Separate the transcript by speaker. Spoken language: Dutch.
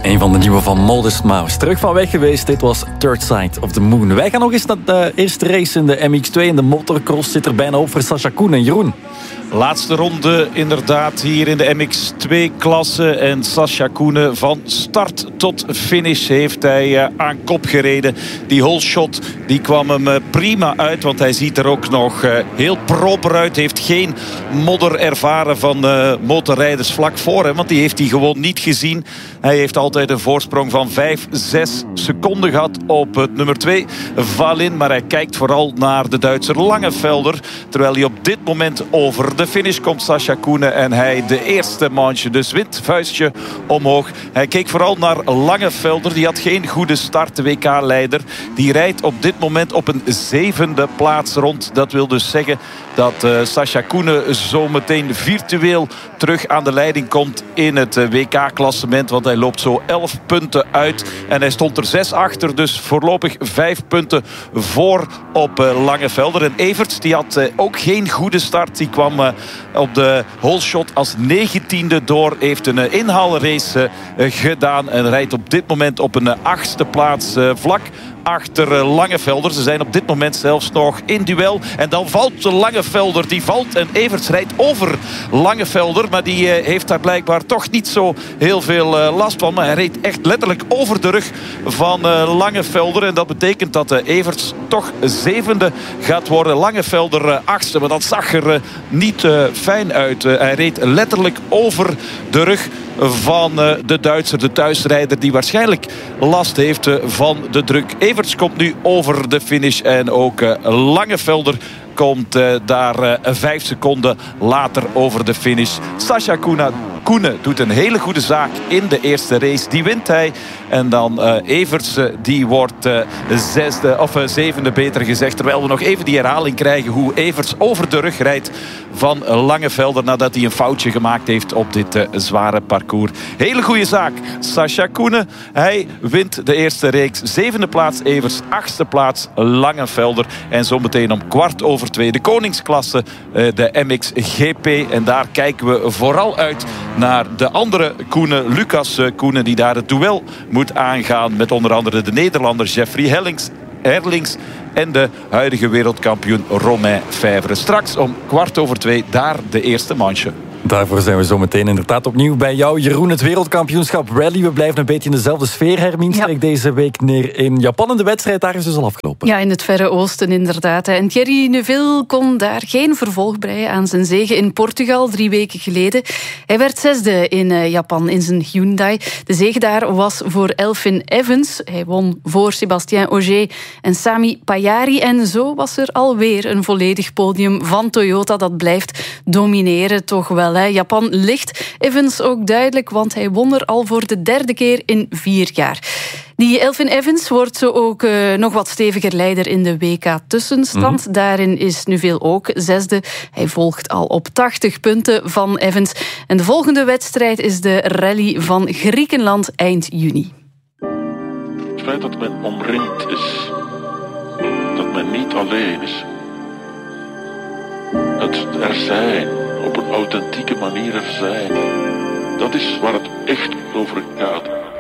Speaker 1: Een van de nieuwe van Modest Mouse. Terug van weg geweest, dit was Third Side of the Moon. Wij gaan nog eens naar de eerste race in de MX2. En de motocross zit er bijna op voor Sascha Koen en Jeroen.
Speaker 2: Laatste ronde inderdaad hier in de MX2-klasse. En Sascha Koen van start tot finish heeft hij aan kop gereden. Die hole shot die kwam hem prima uit. Want hij ziet er ook nog heel proper uit. Heeft geen modder ervaren van motorrijders vlak voor hem. Want die heeft hij gewoon niet gezien. Hij heeft altijd een voorsprong van 5-6 seconden gehad op het nummer 2 Valin. Maar hij kijkt vooral naar de Duitser Langevelder. Terwijl hij op dit moment over de finish komt, Sascha Koen. En hij de eerste manche dus wint. Vuistje omhoog. Hij keek vooral naar Langevelder. Die had geen goede start, de WK-leider. Die rijdt op dit moment op een 7e plaats rond. Dat wil dus zeggen dat Sascha Koen zo meteen virtueel terug aan de leiding komt in het WK-klassement. Want hij loopt zo 11 punten uit. En hij stond er 6 achter. Dus voorlopig 5 punten voor op Langevelder. En Everts die had ook geen goede start. Die kwam op de hole shot als 19e door. Heeft een inhaalrace gedaan. En rijdt op dit moment op een 8e plaats vlak achter Langevelder. Ze zijn op dit moment zelfs nog in duel. En dan valt Langevelder. Die valt en Everts rijdt over Langevelder. Maar die heeft daar blijkbaar toch niet zo heel veel last van. Maar hij reed echt letterlijk over de rug van Langevelder. En dat betekent dat Everts toch 7e gaat worden. Langevelder 8e. Maar dat zag er niet fijn uit. Hij reed letterlijk over de rug van de Duitser, de thuisrijder, die waarschijnlijk last heeft van de druk. Everts komt nu over de finish en ook Langevelder komt daar 5 seconden later over de finish. Sascha Koen doet een hele goede zaak in de eerste race. Die wint hij. En dan Everts, die wordt 6e of 7e beter gezegd. Terwijl we nog even die herhaling krijgen hoe Everts over de rug rijdt van Langevelder nadat hij een foutje gemaakt heeft op dit zware parcours. Hele goede zaak. Sascha Koen, hij wint de eerste reeks. 7e plaats Everts, 8e plaats Langevelder. En zometeen om 2:15 de koningsklasse, de MXGP. En daar kijken we vooral uit naar de andere Koen, Lucas Koen, die daar het duel moet aangaan met onder andere de Nederlander Jeffrey Herlings en de huidige wereldkampioen Romain Febvre. Straks om 2:15 daar de eerste manche.
Speaker 1: Daarvoor zijn we zo meteen inderdaad opnieuw bij jou, Jeroen. Het wereldkampioenschap rally. We blijven een beetje in dezelfde sfeer. Hermien streek deze week neer in Japan. En de wedstrijd daar is dus al afgelopen.
Speaker 3: Ja, in het Verre Oosten inderdaad. En Thierry Neuville kon daar geen vervolg breien aan zijn zege in Portugal 3 weken geleden. Hij werd 6e in Japan in zijn Hyundai. De zege daar was voor Elfyn Evans. Hij won voor Sébastien Ogier en Sami Pajari. En zo was er alweer een volledig podium van Toyota. Dat blijft domineren toch wel. Japan ligt Evans ook duidelijk, want hij won er al voor de 3e keer in 4 jaar. Die Elfyn Evans wordt zo ook nog wat steviger leider in de WK-tussenstand. Daarin is Neuville ook 6e. Hij volgt al op 80 punten van Evans. En de volgende wedstrijd is de rally van Griekenland eind juni.
Speaker 4: Het feit dat men omringd is, dat men niet alleen is, het er zijn, op een authentieke manier er zijn, dat is waar het echt over gaat.